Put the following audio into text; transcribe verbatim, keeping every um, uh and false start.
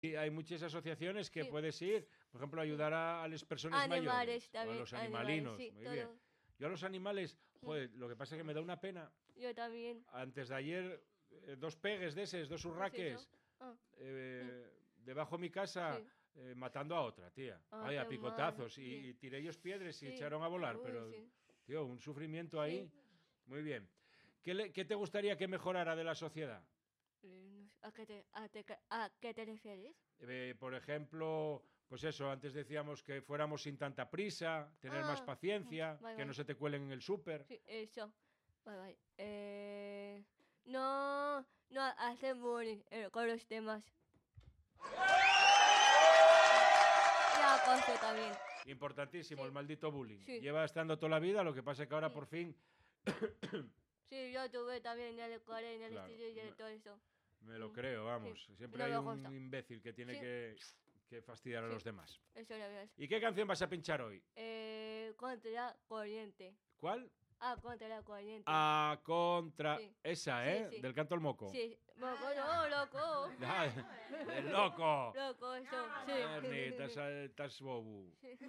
Y hay muchas asociaciones que Sí. puedes ir, por ejemplo, ayudar a, a las personas Animales mayores o a también, los animales, animalinos. sí, Muy todo. bien. Yo a los animales, Mm. joder, lo que pasa es que me da una pena. Yo también. Antes de ayer, eh, dos pegues de esos, dos ¿Qué es urraques, eso? Ah, eh, debajo de mi casa, sí. eh, matando a otra, tía. Ah, Vaya, qué picotazos. mal, Y, sí. y tiré ellos piedras y Sí. echaron a volar, Uy, pero, sí. tío, un sufrimiento Sí. ahí. Muy bien. ¿Qué, le- qué te gustaría que mejorara de la sociedad? Eh, no sé, ¿A qué te, a te- a qué te refieres? Eh, por ejemplo, pues eso, antes decíamos que fuéramos sin tanta prisa, tener más Ah, paciencia, vale, que no vale. se te cuelen en el súper. Sí, eso. Vale, vale. Eh, no, no hacer bullying eh, con los demás. Y acoso también. Importantísimo, Sí. el maldito bullying. Sí. Lleva estando toda la vida, lo que pasa es que ahora Mm. por fin Sí, yo tuve también en el cole, en el Claro, estudio y me- todo eso. me lo Mm. creo, vamos. Sí. Siempre No hay me un gusta. imbécil que tiene Sí. que, que fastidiar a Sí. los demás. Eso lo ves. ¿Y qué canción vas a pinchar hoy? Eh, contra la corriente. ¿Cuál? Ah, contra la corriente. A contra... Sí. Esa, Sí, ¿eh? sí. Del canto al moco. Sí, loco, no, loco. Ah, ¡el loco! Loco, eso, sí. Ernie, estás, estás bobo.